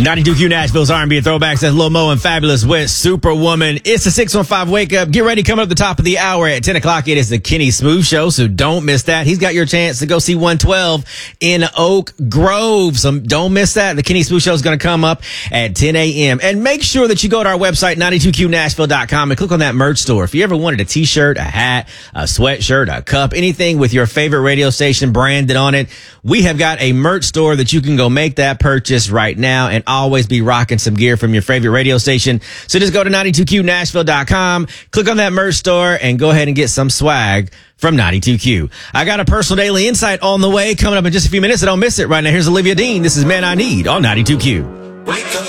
92Q Nashville's R&B and throwbacks. That's Lil Mo and Fabulous with Superwoman. It's the 615 Wake Up. Get ready. Coming up at the top of the hour at 10 o'clock. It is the Kenny Smooth Show, so don't miss that. He's got your chance to go see 112 in Oak Grove, so don't miss that. The Kenny Smooth Show is going to come up at 10 a.m. And make sure that you go to our website, 92qnashville.com, and click on that merch store. If you ever wanted a t-shirt, a hat, a sweatshirt, a cup, anything with your favorite radio station branded on it, we have got a merch store that you can go make that purchase right now and always be rocking some gear from your favorite radio station. So just go to 92qnashville.com, click on that merch store, and go ahead and get some swag from 92Q. I got a personal daily insight on the way coming up in just a few minutes, so don't miss it right now. Here's Olivia Dean. This is Man I Need on 92Q. Wake up.